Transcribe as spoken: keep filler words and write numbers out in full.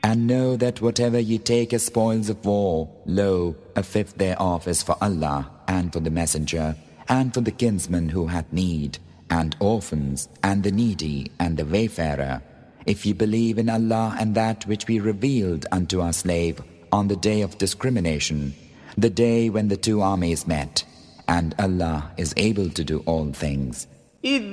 And know that whatever ye take as spoils of war, lo, a fifth thereof is for Allah, and for the Messenger, and for the kinsman who hath need, and orphans, and the needy, and the wayfarer, if ye believe in Allah and that which we revealed unto our slave on the day of discrimination, the day when the two armies met, and Allah is able to do all things.